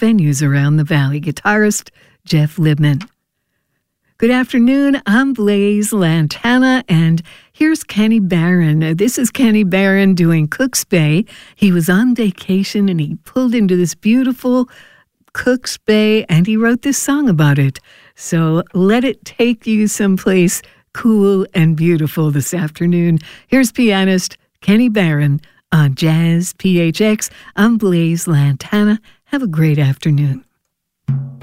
venues around the Valley. Guitarist Jeff Libman. Good afternoon, I'm Blaze Lantana, and here's Kenny Barron. This is Kenny Barron doing Cooks Bay. He was on vacation and he pulled into this beautiful Cooks Bay and he wrote this song about it. So let it take you someplace cool and beautiful this afternoon. Here's pianist Kenny Barron on Jazz PHX. I'm Blaze Lantana. Have a great afternoon.